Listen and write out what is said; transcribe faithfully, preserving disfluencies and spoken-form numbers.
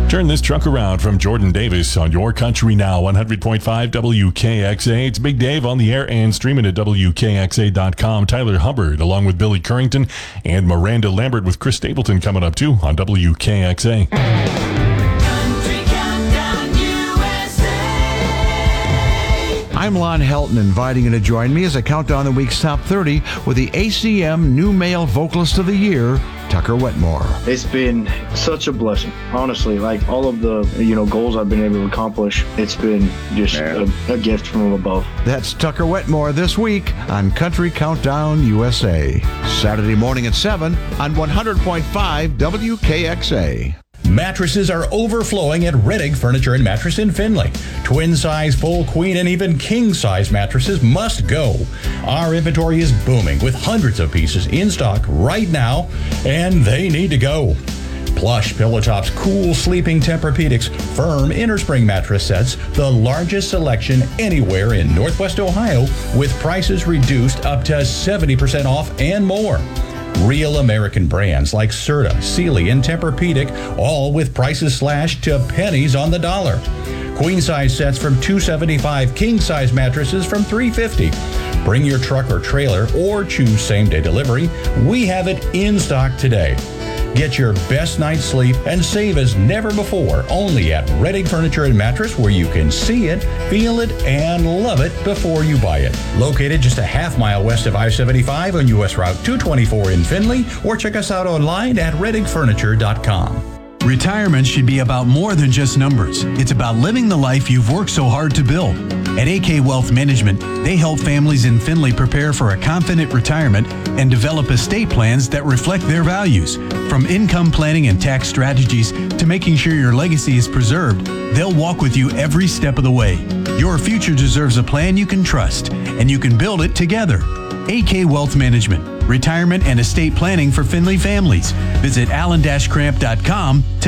Turn this truck around from Jordan Davis on Your Country Now, one hundred point five W K X A. It's Big Dave on the air and streaming at W K X A dot com. Tyler Hubbard along with Billy Currington and Miranda Lambert with Chris Stapleton coming up too on W K X A. I'm Lon Helton, inviting you to join me as I count down the week's top thirty with the A C M New Male Vocalist of the Year, Tucker Wetmore. It's been such a blessing, honestly. Like all of the you know goals I've been able to accomplish, it's been just a, a gift from above. That's Tucker Wetmore this week on Country Countdown U S A. Saturday morning at seven on one hundred point five W K X A. Mattresses are overflowing at Reddig Furniture and Mattress in Findlay. Twin size, full, queen, and even king size mattresses must go. Our inventory is booming with hundreds of pieces in stock right now, and they need to go. Plush pillow tops, cool sleeping Tempur-Pedics, firm inner spring mattress sets, the largest selection anywhere in Northwest Ohio, with prices reduced up to seventy percent off and more. Real American brands like Serta, Sealy, and Tempur-Pedic, all with prices slashed to pennies on the dollar. Queen size sets from two hundred seventy-five dollars, king size mattresses from three hundred fifty dollars. Bring your truck or trailer or choose same day delivery. We have it in stock today. Get your best night's sleep and save as never before only at Reddig Furniture and Mattress, where you can see it, feel it, and love it before you buy it. Located just a half mile west of I seventy-five on U S Route two twenty-four in Findlay, or check us out online at reddig furniture dot com. Retirement should be about more than just numbers. It's about living the life you've worked so hard to build. At A K Wealth Management, they help families in Findlay prepare for a confident retirement and develop estate plans that reflect their values. From income planning and tax strategies to making sure your legacy is preserved, they'll walk with you every step of the way. Your future deserves a plan you can trust, and you can build it together. A K Wealth Management, retirement and estate planning for Findlay families. Visit alan dash cramp dot com to